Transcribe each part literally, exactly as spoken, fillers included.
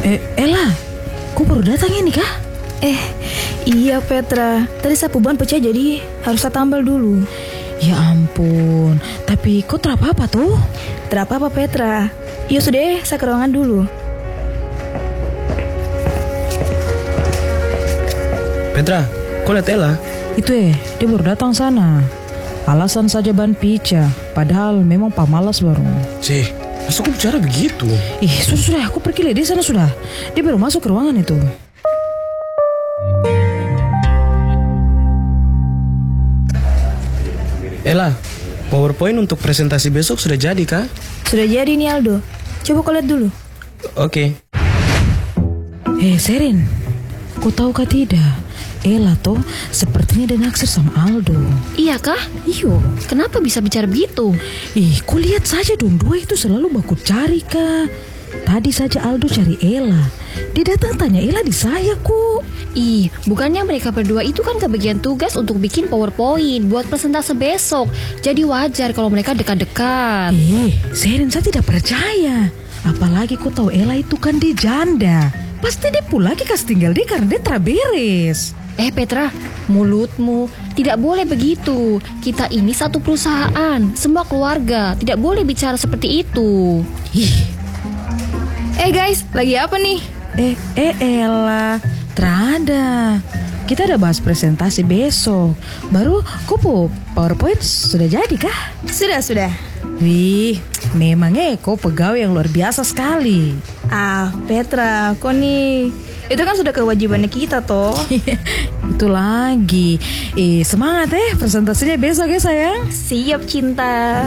Eh, Ella, kok baru datang ini kah? Eh, iya Petra. Tadi sapu ban pecah jadi harus saya tambal dulu. Ya ampun, tapi kok terapa apa tuh? Terapa apa Petra? Ya sudah, saya ke ruangan dulu. Petra, kok liat Ella? Itu eh, dia baru datang sana. Alasan saja ban pecah, padahal memang pamalas baru. Cih, masa aku bicara begitu? Ih, sudah, sudah, aku pergi lihat dia sana sudah. Dia baru masuk ke ruangan itu. Ella, PowerPoint untuk presentasi besok sudah jadi kah? Sudah jadi nih Aldo. Coba kau lihat dulu. Oke. Eh, Sherin, kau tahu kah tidak? Ella toh sepertinya dia naksir sama Aldo. Iya kah? Iyo. Kenapa bisa bicara begitu? Ih, kau lihat saja dong, dua itu selalu baku cari kah? Tadi saja Aldo cari Ella. Dia datang tanya Ella di saya kok. Ih, bukannya mereka berdua itu kan kebagian tugas untuk bikin PowerPoint buat presentasi besok. Jadi wajar kalau mereka dekat-dekat. Eh, Sherin, saya tidak percaya. Apalagi kau tahu Ella itu kan dia janda. Pasti dia pula lagi kasih tinggal dia karena dia terberes. Eh Petra, mulutmu. Tidak boleh begitu. Kita ini satu perusahaan, semua keluarga. Tidak boleh bicara seperti itu. Ih. Eh guys, lagi apa nih? Eh, eh Ella, terada. Kita ada bahas presentasi besok. Baru kok PowerPoint sudah jadi kah? Sudah, sudah. Wih, memang eh kau pegawai yang luar biasa sekali. Ah, Petra, kau nih, itu kan sudah kewajibannya kita toh. Itu lagi. Eh, semangat eh presentasinya besok ya sayang. Siap cinta.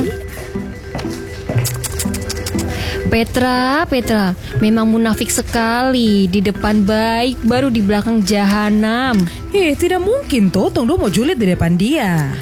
Petra, Petra, memang munafik sekali. Di depan baik, baru di belakang jahanam. Eh, tidak mungkin toh, Tong Do mau julid di depan dia.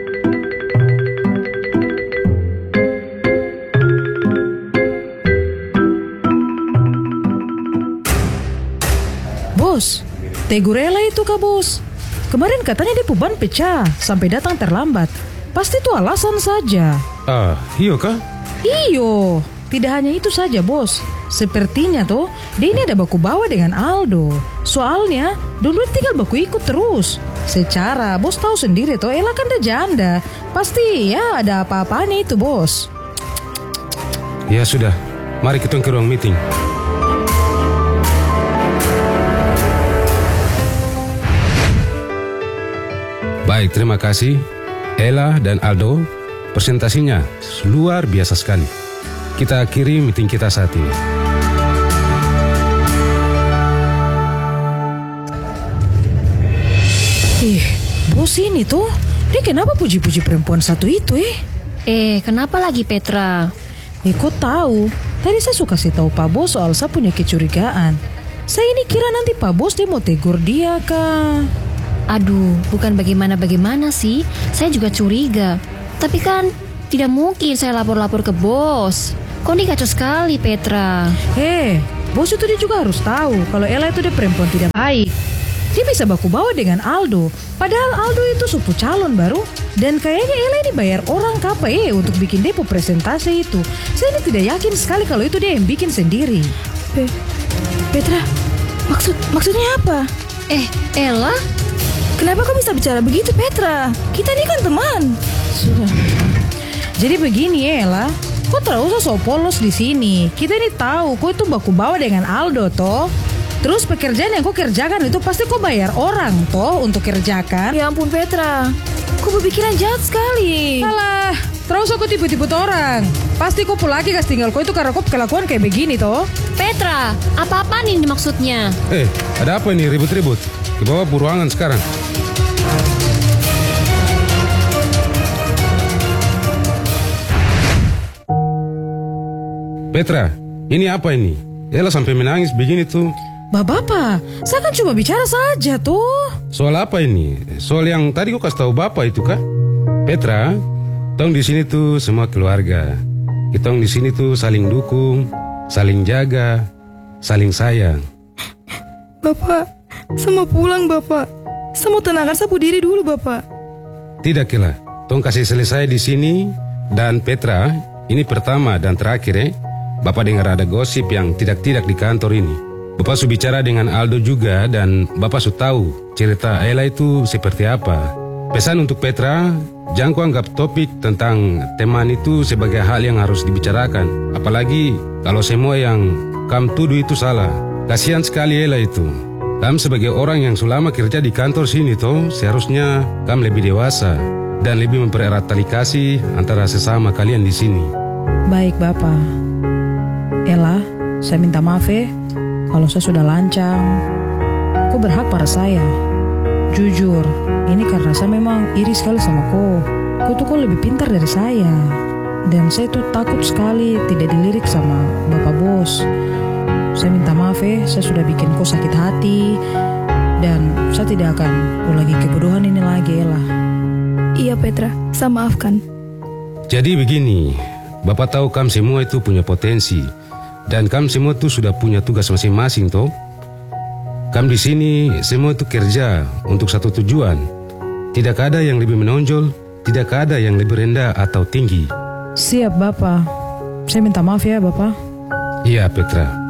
Bos, tegur Ella itu kah bos? Kemarin katanya dia ban pecah sampai datang terlambat. Pasti itu alasan saja. Ah, iyo kah? Iyo, tidak hanya itu saja bos. Sepertinya tuh dia ini ada baku bawa dengan Aldo. Soalnya dulu tinggal baku ikut terus. Secara bos tahu sendiri tuh Ella kan dia janda. Pasti ya ada apa-apanya itu bos. Ya sudah, mari kita ke ruang meeting. Baik, terima kasih. Ella dan Aldo, presentasinya luar biasa sekali. Kita akhiri meeting kita saat ini. Ih, bos ini tuh, dia kenapa puji-puji perempuan satu itu eh? Eh, kenapa lagi Petra? Eh, kok tahu? Tadi saya suka kasih tahu Pak Bos soal saya punya kecurigaan. Saya ini kira nanti Pak Bos dia mau tegur dia kah? Aduh, bukan bagaimana-bagaimana sih. Saya juga curiga. Tapi kan tidak mungkin saya lapor-lapor ke bos. Kok ini kacau sekali Petra. Hei, bos itu dia juga harus tahu kalau Ella itu dia perempuan tidak baik. Dia bisa baku bawa dengan Aldo. Padahal Aldo itu sepupu calon baru. Dan kayaknya Ella ini bayar orang kapa eh untuk bikin depo presentasi itu. Saya ini tidak yakin sekali kalau itu dia yang bikin sendiri. Pe Petra, maksud maksudnya apa? Eh, Ella? Kenapa kau bisa bicara begitu Petra? Kita ini kan teman. Sudah. Jadi begini Ella, kau tak usah so polos di sini. Kita ini tahu kau itu baku bawa dengan Aldo toh. Terus pekerjaan yang kau kerjakan itu pasti kau bayar orang toh untuk kerjakan. Ya ampun Petra, kau berpikiran jahat sekali. Alah, terus aku tipu-tipu orang. Pasti kau pula lagi kasih tinggal kau itu karena kau kelakuan kayak begini toh. Petra, apa-apa nih maksudnya? Eh, ada apa ini ribut-ribut? Dibawa ke ruangan sekarang. Petra, ini apa ini? Ella sampai menangis begini tuh. Bapak, saya kan cuma bicara saja tuh. Soal apa ini? Soal yang tadi kau kasih tahu bapak itu kah? Petra, tong di sini tuh semua keluarga. Kita di sini tuh saling dukung, saling jaga, saling sayang. Bapak, saya mau pulang Bapak. Saya mau tenangkan sapu diri dulu Bapak. Tidak Ella, tong kasih selesai di sini. Dan Petra, ini pertama dan terakhir eh. Bapak dengar ada gosip yang tidak-tidak di kantor ini. Bapak su bicara dengan Aldo juga dan Bapak su tahu cerita Ella itu seperti apa. Pesan untuk Petra, jangan kau anggap topik tentang teman itu sebagai hal yang harus dibicarakan. Apalagi kalau semua yang kamu tuduh itu salah. Kasihan sekali Ella itu. Kamu sebagai orang yang selama kerja di kantor sini toh, seharusnya kamu lebih dewasa dan lebih mempererat tali kasih antara sesama kalian di sini. Baik Bapak. Ella, saya minta maaf ya kalau saya sudah lancang. Kau berhak pada saya. Jujur, ini karena saya memang iri sekali sama kau. Kau tuh kau lebih pintar dari saya. Dan saya tuh takut sekali tidak dilirik sama Bapak Bos. Saya minta maaf ya, saya sudah bikin kau sakit hati. Dan saya tidak akan ulangi kebodohan ini lagi, Ella. Iya Petra, saya maafkan. Jadi begini, Bapak tahu kamu semua itu punya potensi. Dan kamu semua tuh sudah punya tugas masing-masing toh. Kamu di sini semua itu kerja untuk satu tujuan. Tidak ada yang lebih menonjol, tidak ada yang lebih rendah atau tinggi. Siap Bapak. Saya minta maaf ya Bapak. Iya Petra.